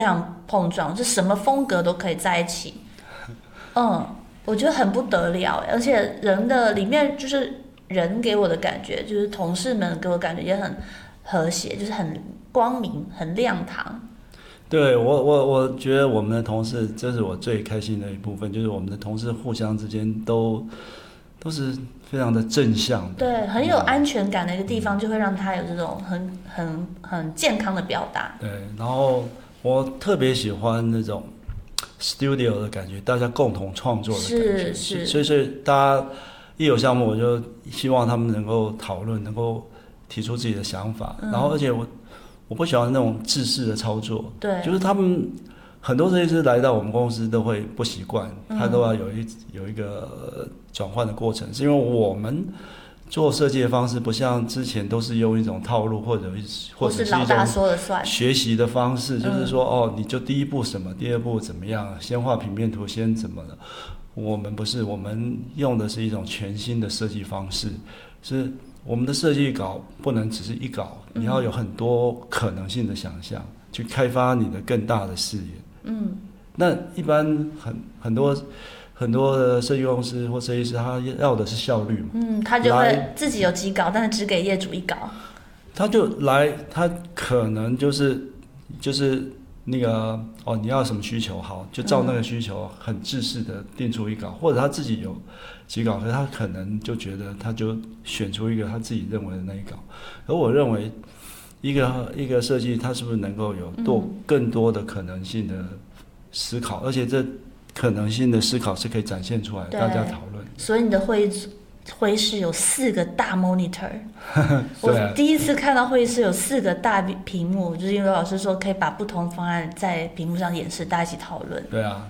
常碰撞，就什么风格都可以在一起。嗯，我觉得很不得了，而且人的里面就是人给我的感觉，就是同事们给我感觉也很和谐，就是很光明、很亮堂。 对我觉得我们的同事，这是我最开心的一部分，就是我们的同事互相之间都是非常的正向的， 对，很有安全感的一个地方，就会让他有这种很健康的表达。 对，然后我特别喜欢那种 studio 的感觉，大家共同创作的感觉， 是， 所以大家一有项目，我就希望他们能够讨论，能够提出自己的想法，然后而且我不喜欢那种制式的操作， 对， 就是他们很多设计师来到我们公司都会不习惯，他都要有一个转换的过程，是因为我们做设计的方式不像之前都是用一种套路或者是老大说了算学习的方式，就是说哦，你就第一步什么，第二步怎么样，先画平面图，先怎么的。我们不是，我们用的是一种全新的设计方式，是我们的设计稿不能只是一稿，你要有很多可能性的想象，去开发你的更大的视野。那一般很多的设计公司或设计师，他要的是效率嘛。 他就会自己有几稿，但是只给业主一稿。 他就来，他可能就是那个哦，你要什么需求，好，就照那个需求很制式的定出一稿，或者他自己有几稿，可是他可能就觉得他就选出一个他自己认为的那一稿。而我认为一个设计，它是不是能够有更多的可能性的思考，而且这可能性的思考是可以展现出来，大家讨论。 所以你的会议室有4个大 monitor， 我第一次看到会议室有4个大屏幕，就是因为老师说可以把不同方案在屏幕上演示，大家一起讨论。 对啊，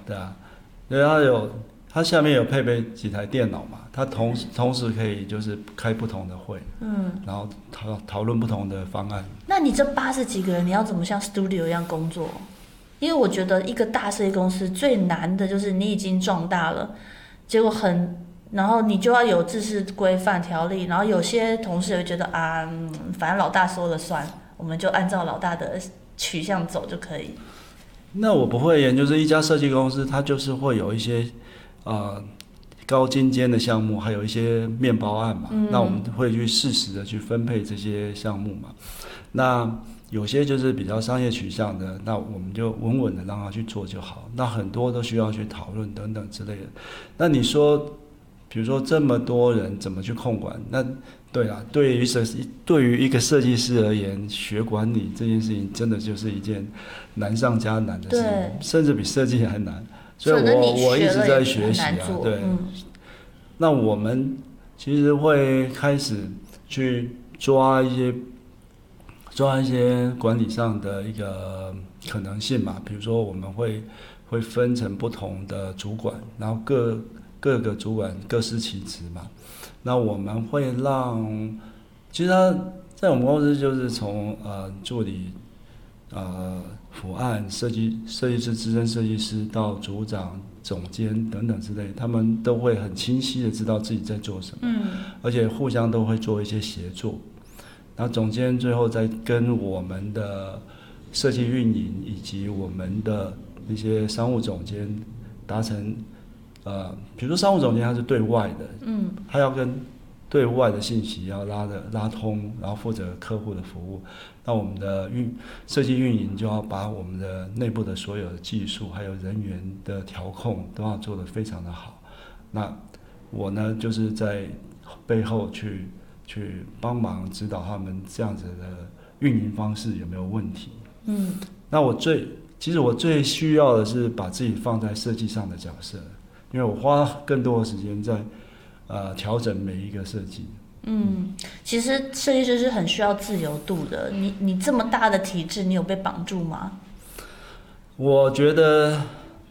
它下面有配备几台电脑嘛，它同时可以就是开不同的会，然后讨论不同的方案。 那你这80几个人，你要怎么像 studio 一样工作？因为我觉得一个大设计公司最难的就是你已经壮大了，结果然后你就要有制式规范条例，然后有些同事会觉得反正老大说了算，我们就按照老大的取向走就可以。 那我不会研究，就是一家设计公司，它就是会有一些高精尖的项目，还有一些面包案嘛。那我们会去适时的去分配这些项目嘛。那有些就是比较商业取向的，那我们就稳稳的让他去做就好。那很多都需要去讨论等等之类的。那你说，比如说这么多人怎么去控管？那对啊，对于一个设计师而言，学管理这件事情真的就是一件难上加难的事情，甚至比设计还难。所以我一直在学习啊，对。那我们其实会开始去抓一些管理上的一个可能性嘛，比如说我们会分成不同的主管，然后各个主管各司其职嘛。那我们会其实他在我们公司就是从助理、辅案、设计师、资深设计师到组长、总监等等之类，他们都会很清晰的知道自己在做什么，而且互相都会做一些协作。然后总监最后再跟我们的设计运营以及我们的一些商务总监达成。比如说商务总监他是对外的，他要跟对外的信息要拉通，然后负责客户的服务。那我们的设计运营就要把我们的内部的所有的技术还有人员的调控都要做得非常的好。那我呢就是在背后去帮忙指导他们这样子的运营方式有没有问题。那其实我最需要的是把自己放在设计上的角色。因为我花更多的时间在调整每一个设计。 其实设计师是很需要自由度的。你这么大的体制，你有被绑住吗？ 我觉得，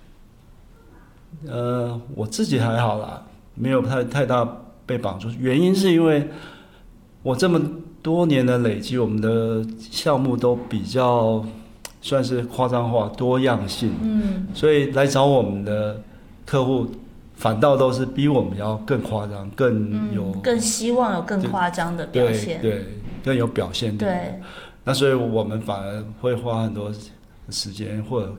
我自己还好啦，没有太大被绑住。原因是因为我这么多年的累积，我们的项目都比较算是夸张化、多样性。所以来找我们的客户反倒都是比我们要更夸张，更希望有更夸张的表现， 对，更有表现力。 对， 那所以我们反而会花很多时间，或者